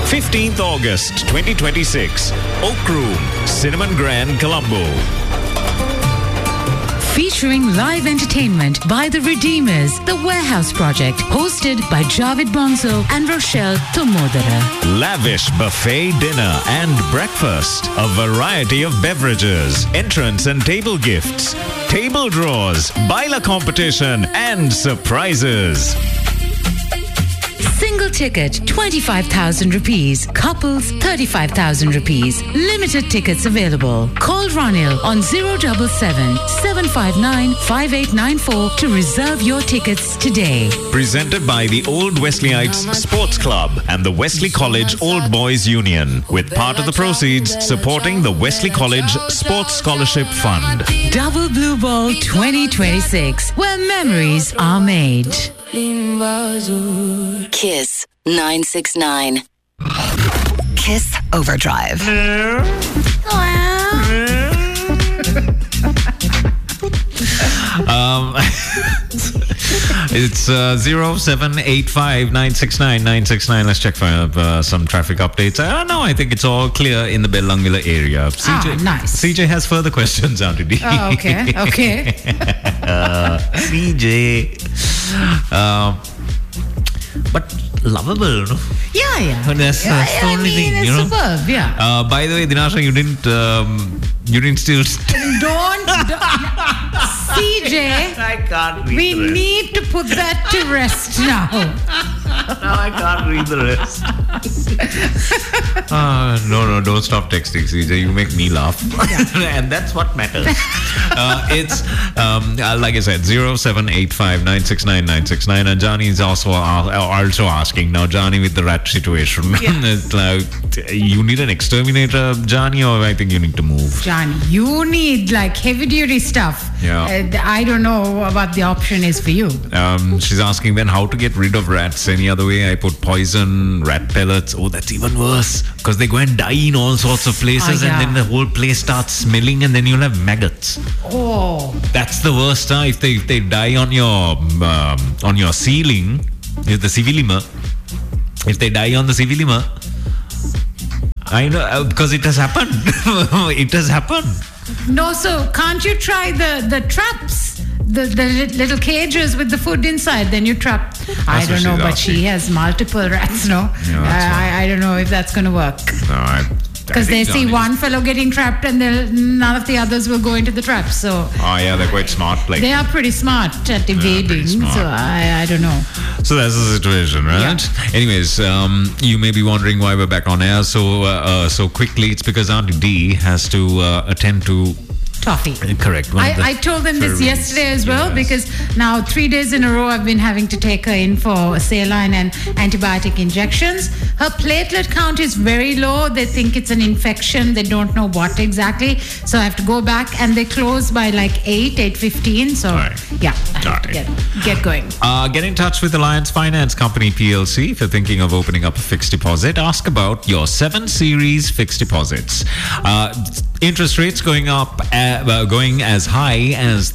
15th August 2026. Oak Room, Cinnamon Grand, Colombo. Featuring live entertainment by The Redeemers, The Warehouse Project, hosted by Javed Bonzo and Rochelle Tomodara. Lavish buffet dinner and breakfast. A variety of beverages, entrance and table gifts, table draws, baila competition and surprises. Single ticket, 25,000 rupees. Couples, 35,000 rupees. Limited tickets available. Call Ronil on 077 759 5894 to reserve your tickets today. Presented by the Old Wesleyites Sports Club and the Wesley College Old Boys Union, with part of the proceeds supporting the Wesley College Sports Scholarship Fund. Double Blue Ball 2026, where memories are made. Kiss 969. Kiss Overdrive. It's 0785 969 969. Let's check for some traffic updates. No, I think it's all clear in the Bellangula area. CJ, nice. CJ has further questions out today. Oh, okay. CJ. But lovable, no? Yeah. That's the only thing, it's you know. Superb, yeah. By the way, Dinasha, you didn't still. Don't. CJ, I can't read we the rest. need to put that to rest now. No, I can't read the rest. No, don't stop texting, CJ. You make me laugh. And that's what matters. It's, like I said, 0785 969 969. And Johnny is also asking, now, Johnny, with the rat situation. It's like, you need an exterminator, Johnny, or I think you need to move? Johnny, you need like heavy duty stuff. Yeah. I don't know what the option is for you. She's asking then how to get rid of rats. Any other way? I put poison, rat pellets. Oh, that's even worse, because they go and die in all sorts of places, yeah. and then the whole place starts smelling, and then you'll have maggots. Oh. That's the worst. If they die on your ceiling, if the civilima, if they die on the civilima, I know, because it has happened. It has happened. No, so can't you try the traps? The little cages with the food inside, then you trap. I don't know, but she has multiple rats, no? Yeah, I don't know if that's going to work. No, because they see one fellow getting trapped and none of the others will go into the trap. So they're quite smart. Like they are pretty smart at evading. So I don't know. So that's the situation, right? Yeah. Anyways, you may be wondering why we're back on air so quickly. It's because Auntie D has to attend to Toffee. Correct. I told them this yesterday as well, because now 3 days in a row I've been having to take her in for saline and antibiotic injections. Her platelet count is very low. They think it's an infection. They don't know what exactly. So I have to go back, and they close by like 8:15. So I have to get going. Get in touch with Alliance Finance Company PLC if you're thinking of opening up a fixed deposit. Ask about your 7 Series fixed deposits. Interest rates going up, going as high as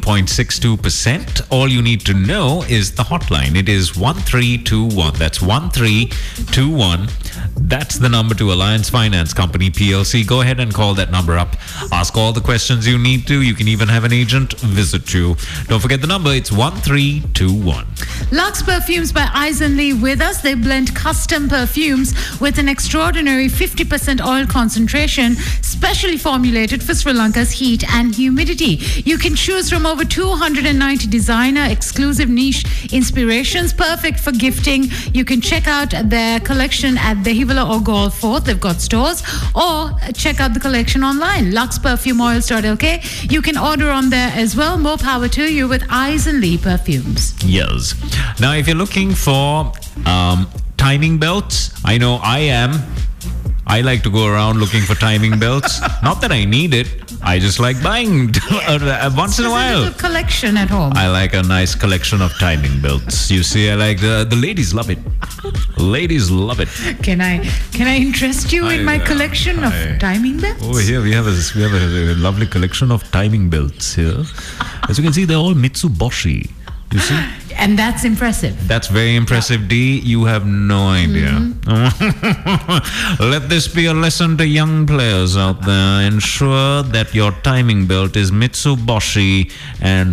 13.62%. All you need to know is the hotline. It is 1321. That's 1321. That's the number to Alliance Finance Company PLC. Go ahead and call that number up. Ask all the questions you need to. You can even have an agent visit you. Don't forget the number. It's 1321. Lux Perfumes by Eisenly with us. They blend custom perfumes with an extraordinary 50% oil concentration, specially formulated for Sri Lanka's heat and humidity. You can choose from over 290 designer exclusive niche inspirations, perfect for gifting. You can check out their collection at the Hivela or Galle Fort. They've got stores, or check out the collection online, luxperfumeoils.lk. You can order on there as well. More power to you with Eisenly Perfumes. Yes. Now, if you're looking for timing belts, I know I am. I like to go around looking for timing belts. Not that I need it. I just like buying once in a while. A little collection at home. I like a nice collection of timing belts. You see, I like the ladies love it. Ladies love it. Can I interest you in my collection of timing belts? Over here we have a lovely collection of timing belts here. As you can see, they're all Mitsubishi. You see? And that's impressive. That's very impressive, D. You have no idea. Let this be a lesson to young players out there. Ensure that your timing belt is Mitsubishi and...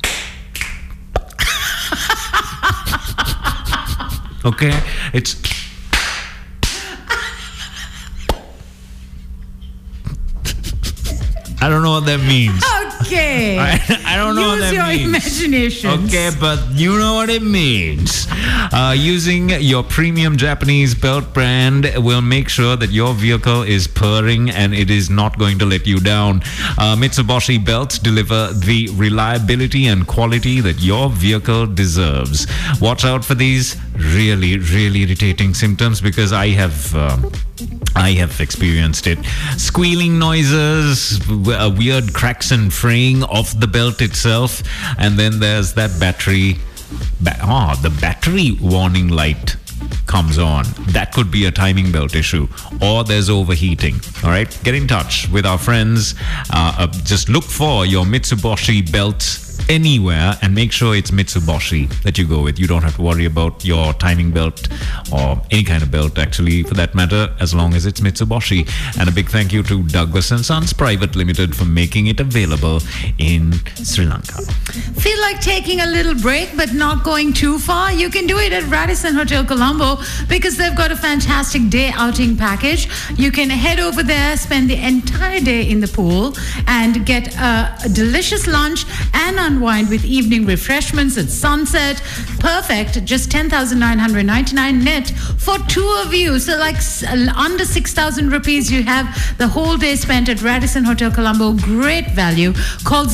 Okay? It's... I don't know what that means. Okay. I don't know what that means. Use your imagination. Okay, but you know what it means. Using your premium Japanese belt brand will make sure that your vehicle is purring and it is not going to let you down. Mitsubishi belts deliver the reliability and quality that your vehicle deserves. Watch out for these really, really irritating symptoms because I have experienced it. Squealing noises, weird cracks and fraying of the belt itself, and then there's that battery. The battery warning light comes on. That could be a timing belt issue, or there's overheating. All right, get in touch with our friends. Just look for your Mitsubishi belts anywhere and make sure it's Mitsubishi that you go with. You don't have to worry about your timing belt or any kind of belt, actually, for that matter, as long as it's Mitsubishi. And a big thank you to Douglas & Sons Private Limited for making it available in Sri Lanka. Feel like taking a little break but not going too far? You can do it at Radisson Hotel Colombo because they've got a fantastic day outing package. You can head over there, spend the entire day in the pool and get a delicious lunch and unwind with evening refreshments at sunset. Perfect. Just 10,999 net for two of you. So like under 6,000 rupees, you have the whole day spent at Radisson Hotel Colombo. Great value. Call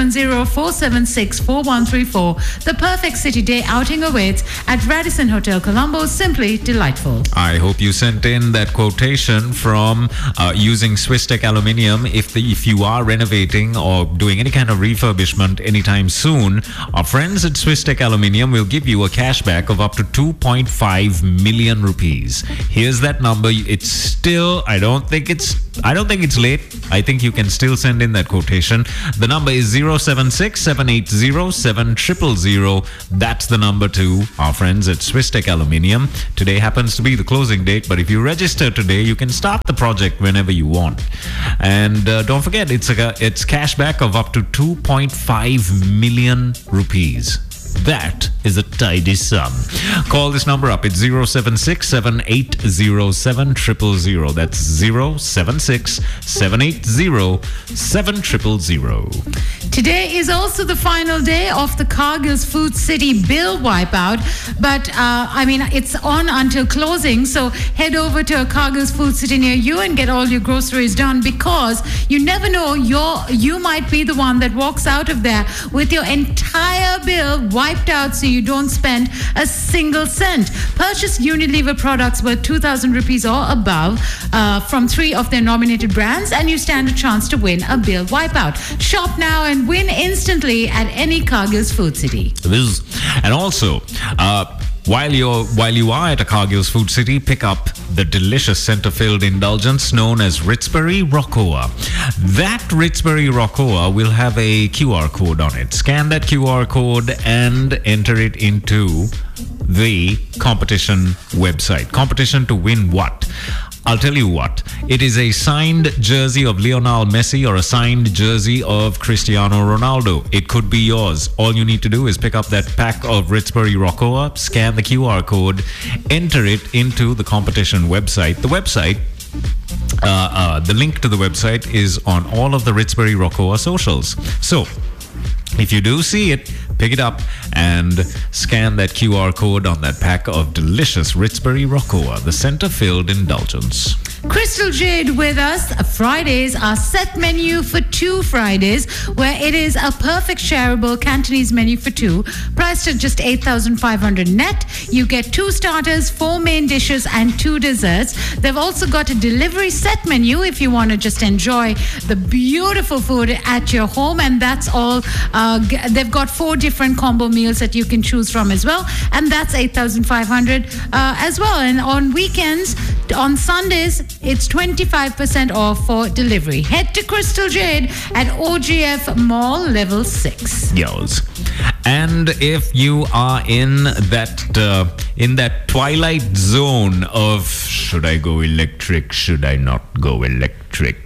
070-476-4134. The perfect city day outing awaits at Radisson Hotel Colombo. Simply delightful. I hope you sent in that quotation from using Swisstech Aluminium. If you are renovating or doing any kind of refurbishment anytime soon, our friends at Swisstech Aluminium will give you a cashback of up to 2.5 million rupees. Here's that number. It's still, I don't think it's late. I think you can still send in that quotation. The number is 076-780-7000. That's the number to our friends at Swisstech Aluminium. Today happens to be the closing date, but if you register today, you can start the project whenever you want. And don't forget, it's cashback of up to 2.5 million rupees. That is a tidy sum. Call this number up. It's 076-780-7000. That's 076-780-7000. Today is also the final day of the Cargill's Food City bill wipeout, but it's on until closing, so head over to a Cargill's Food City near you and get all your groceries done, because you never know, you might be the one that walks out of there with your entire bill wiped out so you don't spend a single cent. Purchase Unilever products worth 2,000 rupees or above from 3 of their nominated brands and you stand a chance to win a bill wipeout. Shop now and win instantly at any Cargill's Food City. And also, while you are at a Cargill's Food City, pick up the delicious center-filled indulgence known as Ritzbury Rockoa. That Ritzbury Rockoa will have a QR code on it. Scan that QR code and enter it into the competition website. Competition to win what? I'll tell you what. It is a signed jersey of Lionel Messi or a signed jersey of Cristiano Ronaldo. It could be yours. All you need to do is pick up that pack of Ritzbury Rockoa, scan the QR code, enter it into the competition website. The website, the link to the website is on all of the Ritzbury Rockoa socials. So, if you do see it, pick it up and scan that QR code on that pack of delicious Ritzbury Rockoa, the center-filled indulgence. Crystal Jade with us. Fridays are set menu for 2 Fridays, where it is a perfect shareable Cantonese menu for 2, priced at just 8,500 net. You get 2 starters, 4 main dishes, and 2 desserts. They've also got a delivery set menu if you want to just enjoy the beautiful food at your home, and that's all. They've got 4 different combo meals that you can choose from as well, and that's 8,500 as well. And on weekends, on Sundays, it's 25% off for delivery. Head to Crystal Jade at OGF Mall, level 6. Yours. And if you are in that twilight zone of should I go electric, should I not go electric?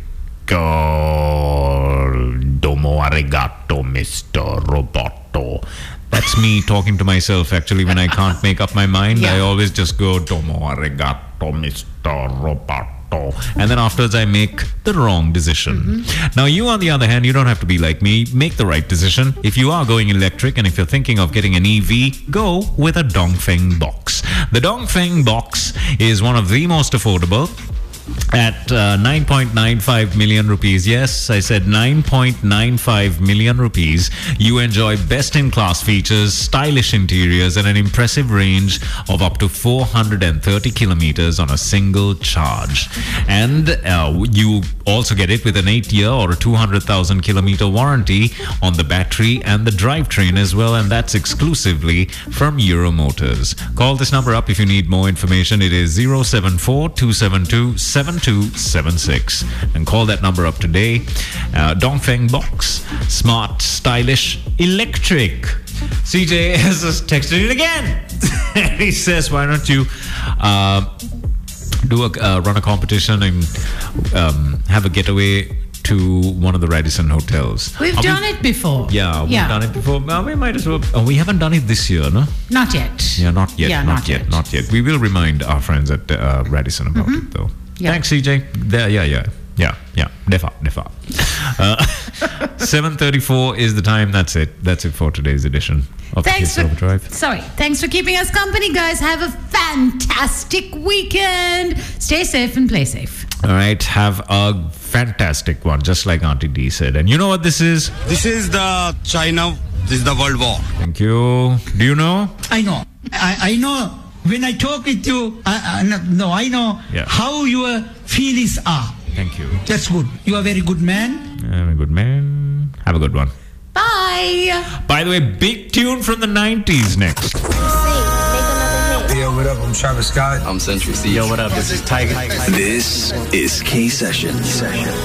Domo arigato, Mr. Roboto. That's me talking to myself, actually, when I can't make up my mind. Yeah. I always just go, Domo arigato, Mr. Roboto. And then afterwards, I make the wrong decision. Now, you, on the other hand, you don't have to be like me. Make the right decision. If you are going electric and if you're thinking of getting an EV, go with a Dongfeng box. The Dongfeng box is one of the most affordable at 9.95 million rupees. Yes, I said 9.95 million rupees. You enjoy best-in-class features, stylish interiors, and an impressive range of up to 430 kilometers on a single charge. And you also get it with an 8-year or a 200,000 kilometer warranty on the battery and the drivetrain as well, and that's exclusively from Euro Motors. Call this number up if you need more information. It is 074-272-7276, and call that number up today. Dongfeng box, smart, stylish, electric. CJ has just texted it again. He says, why don't you run a competition and have a getaway to one of the Radisson hotels. We've done it before. Yeah, we've done it before. We might as well. We haven't done it this year, no? Not yet. Yeah, not yet. Yeah, not yet. We will remind our friends at Radisson about it, though. Yeah. Thanks, CJ. Yeah. Defa. 7:34 is the time. That's it for today's edition of Kiss Overdrive. Thanks for keeping us company, guys. Have a fantastic weekend. Stay safe and play safe. All right, have a fantastic one, just like Auntie D said. And you know what this is? This is the China. This is the World War. Thank you. Do you know? I know. I know. When I talk with you, I know how your feelings are. Thank you. That's good. You are a very good man. I'm a good man. Have a good one. Bye. By the way, big tune from the 90s next. Yo, what up? I'm Travis Scott. I'm Century C. Yo, what up? This is Tiger. This is K Sessions.